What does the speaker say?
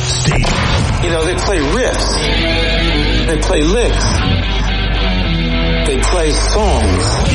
You know, they play riffs. They play licks. They play songs.